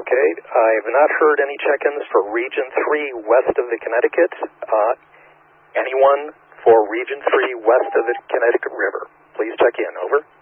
Okay, I have not heard any check-ins for Region 3 west of the Connecticut. Anyone for Region 3 west of the Connecticut River? Please check in. Over.